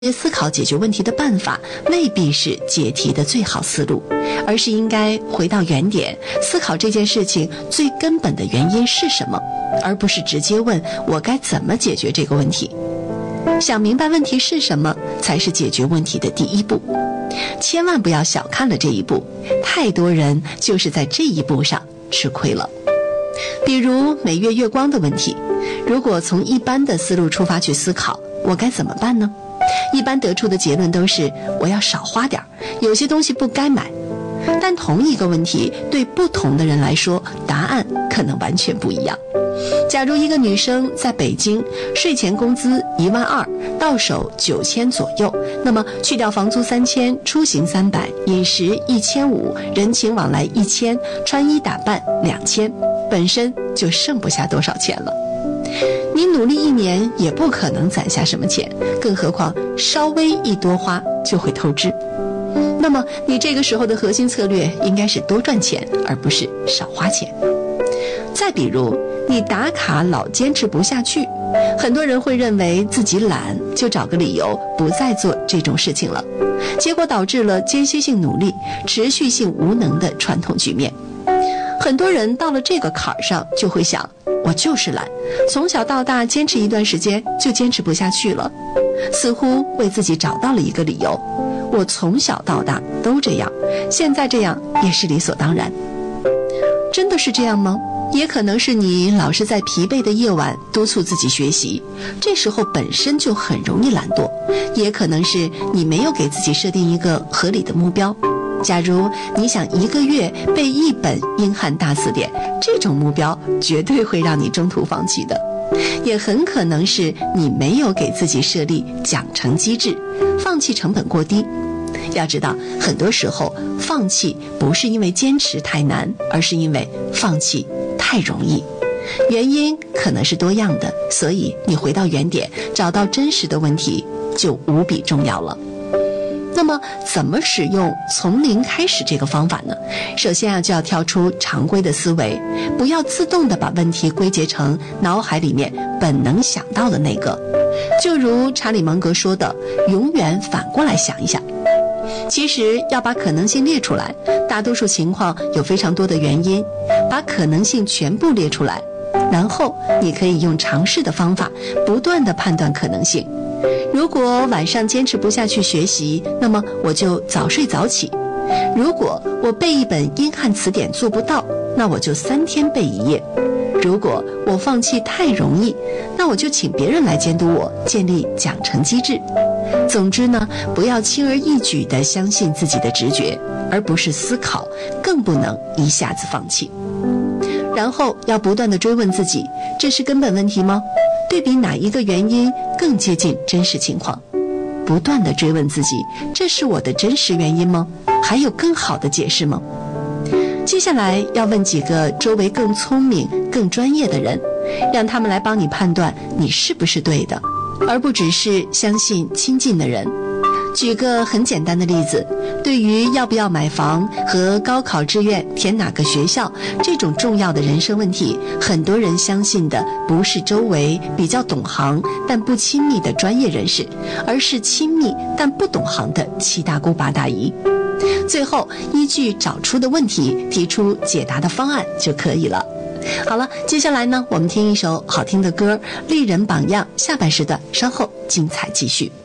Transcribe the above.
思考解决问题的办法未必是解题的最好思路，而是应该回到原点，思考这件事情最根本的原因是什么，而不是直接问我该怎么解决这个问题。想明白问题是什么，才是解决问题的第一步。千万不要小看了这一步，太多人就是在这一步上吃亏了。比如每月月光的问题，如果从一般的思路出发去思考，我该怎么办呢？一般得出的结论都是我要少花点，有些东西不该买。但同一个问题对不同的人来说，答案可能完全不一样。假如一个女生在北京，税前工资12000，到手9000左右，那么去掉房租3000，出行300，饮食1500，人情往来1000，穿衣打扮2000，本身就剩不下多少钱了。你努力1年也不可能攒下什么钱，更何况稍微一多花就会透支。那么你这个时候的核心策略应该是多赚钱，而不是少花钱。再比如你打卡老坚持不下去，很多人会认为自己懒，就找个理由不再做这种事情了，结果导致了间歇性努力、持续性无能的传统局面。很多人到了这个坎儿上就会想，我就是懒，从小到大坚持一段时间就坚持不下去了，似乎为自己找到了一个理由，我从小到大都这样，现在这样也是理所当然。真的是这样吗？也可能是你老是在疲惫的夜晚督促自己学习，这时候本身就很容易懒惰，也可能是你没有给自己设定一个合理的目标。假如你想1个月背1本英汉大词典，这种目标绝对会让你中途放弃的。也很可能是你没有给自己设立奖惩机制，放弃成本过低。要知道，很多时候放弃不是因为坚持太难，而是因为放弃太容易。原因可能是多样的，所以你回到原点，找到真实的问题就无比重要了。那么怎么使用从零开始这个方法呢？首先就要跳出常规的思维，不要自动的把问题归结成脑海里面本能想到的那个。就如查理芒格说的，永远反过来想一想。其实要把可能性列出来，大多数情况有非常多的原因，把可能性全部列出来，然后你可以用尝试的方法不断地判断可能性。如果晚上坚持不下去学习，那么我就早睡早起。如果我背1本英汉词典做不到，那我就3天背1页。如果我放弃太容易，那我就请别人来监督我，建立奖惩机制。总之呢，不要轻而易举地相信自己的直觉，而不是思考，更不能一下子放弃。然后要不断地追问自己，这是根本问题吗？对比哪一个原因更接近真实情况？不断地追问自己，这是我的真实原因吗？还有更好的解释吗？接下来要问几个周围更聪明、更专业的人，让他们来帮你判断你是不是对的，而不只是相信亲近的人。举个很简单的例子，对于要不要买房和高考志愿填哪个学校这种重要的人生问题，很多人相信的不是周围比较懂行但不亲密的专业人士，而是亲密但不懂行的七大姑八大姨。最后依据找出的问题提出解答的方案就可以了。好了，接下来呢，我们听一首好听的歌，丽人榜样，下半时段稍后精彩继续。